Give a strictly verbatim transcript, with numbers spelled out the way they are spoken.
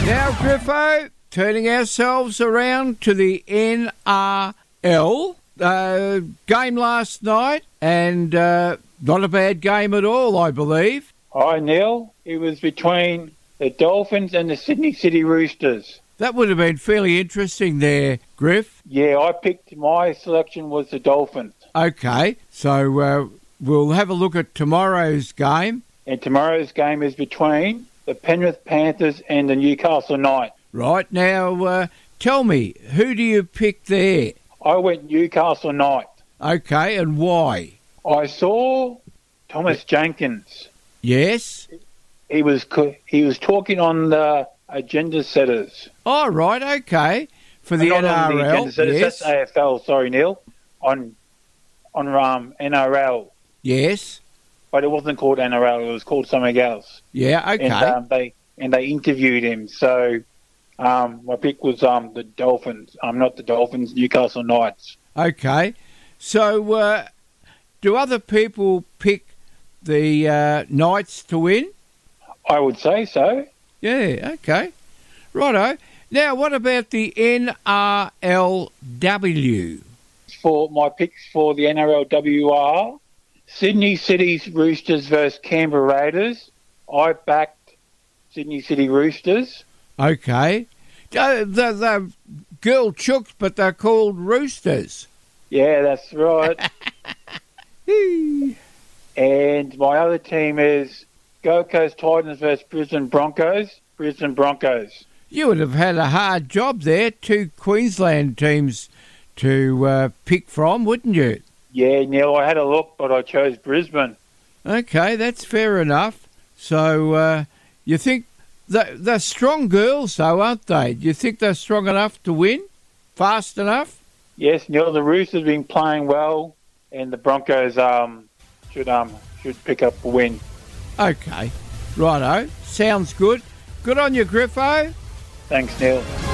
Now, Griffo, turning ourselves around to the N R L. Uh, game last night, and uh, not a bad game at all, I believe. Hi, Neil. It was between the Dolphins and the Sydney City Roosters. That would have been fairly interesting there, Griff. Yeah, I picked, my selection was the Dolphins. Okay, so uh, we'll have a look at tomorrow's game. And tomorrow's game is between the Penrith Panthers and the Newcastle Knights. Right, now uh, tell me, who do you pick there? I went Newcastle Knights. Okay, and why? I saw Thomas Jenkins. Yes? He was he was talking on the agenda setters. Oh, right, okay. For the Not N R L, on the agenda setters, yes. that's A F L, sorry, Neil. On on um, N R L. Yes. But it wasn't called N R L, it was called something else. Yeah, okay. And um, they and they interviewed him. So um, my pick was um, the Dolphins. I'm um, not the Dolphins, Newcastle Knights. Okay. So uh, do other people pick the uh, Knights to win? I would say so. Yeah, okay. Righto. Now, what about the N R L W? For my picks for the N R L W are Sydney City's Roosters versus Canberra Raiders. I backed Sydney City Roosters. Okay. Uh, they're, they're girl chooks, but they're called Roosters. Yeah, that's right. And my other team is Gold Coast Titans versus Brisbane Broncos. Brisbane Broncos. You would have had a hard job there, two Queensland teams to uh, pick from, wouldn't you? Yeah, Neil, I had a look, but I chose Brisbane. Okay, that's fair enough. So uh, you think they're, they're strong girls, though, aren't they? Do you think they're strong enough to win? Fast enough? Yes, Neil, the Roosters have been playing well, and the Broncos um, should um should pick up a win. Okay, righto. Sounds good. Good on you, Griffo. Thanks, Neil.